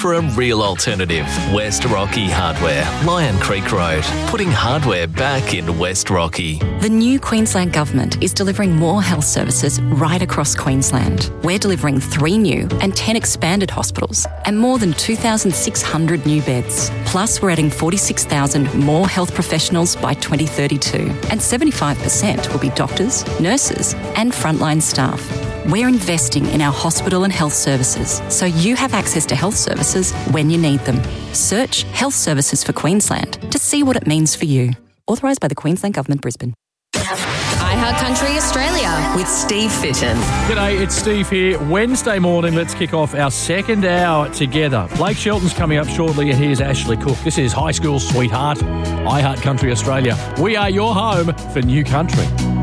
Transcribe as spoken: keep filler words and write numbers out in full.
For a real alternative, West Rocky Hardware, Lion Creek Road, putting hardware back in West Rocky. The new Queensland Government is delivering more health services right across Queensland. We're delivering three new and ten expanded hospitals and more than two thousand six hundred new beds. Plus, we're adding forty-six thousand more health professionals by twenty thirty-two, and seventy-five percent will be doctors, nurses and frontline staff. We're investing in our hospital and health services so you have access to health services when you need them. Search Health Services for Queensland to see what it means for you. Authorised by the Queensland Government, Brisbane. iHeart Country Australia with Steve Fitton. G'day, it's Steve here. Wednesday morning, let's kick off our second hour together. Blake Shelton's coming up shortly, and here's Ashley Cook. This is High School Sweetheart, iHeart Country Australia. We are your home for new country.